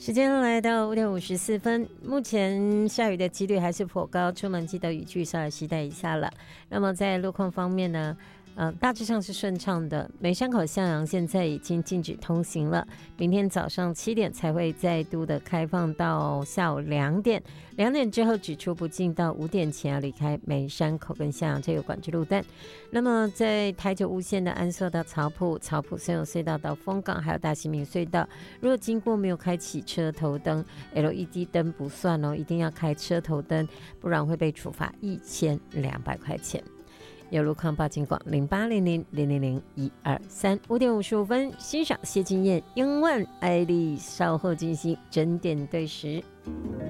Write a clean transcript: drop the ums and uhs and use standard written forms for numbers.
时间来到5:54，目前下雨的几率还是颇高，出门记得雨具稍微携带一下了。那么在路况方面呢，大致上是顺畅的。梅山口向阳现在已经禁止通行了，明天早上7点才会再度的开放到下午2点，2点之后只出不进，到5点前要离开梅山口跟向阳这个管制路段。那么在台九雾线的安朔到草埔森友隧道到丰港，还有大溪明隧道，如果经过没有开启车头灯 LED 灯不算哦，一定要开车头灯，不然会被处罚1200块钱。有路况报警广0800000123，5:55，欣赏谢金燕英万爱丽，稍后进行整点对时。